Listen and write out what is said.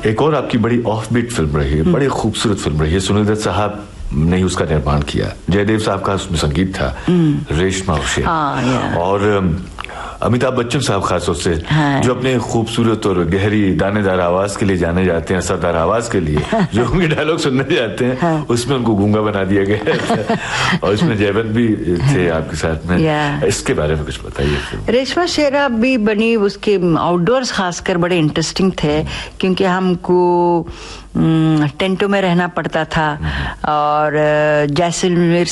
एक और आपकी बड़ी ऑफ बीट फिल्म रही है, बड़ी खूबसूरत फिल्म रही है, सुनील दत्त साहब ने उसका निर्माण किया, जयदेव साहब का उसमें संगीत था, रेशमा हुसैन, और अमिताभ बच्चन साहब खासतौर से, जो अपने खूबसूरत और गहरी दानेदार आवाज के लिए जाने जाते हैं, असरदार आवाज के लिए, जो उनके डायलॉग सुनने जाते हैं, उसमें उनको गूंगा बना दिया गया और इसमें जयवंत भी थे आपके साथ में। इसके बारे में कुछ बताइए। रेशमा शेरा भी बनी, उसके आउटडोर्स खासकर बड़े इंटरेस्टिंग थे, क्योंकि हमको टेंटों में रहना पड़ता था और जैसलमेर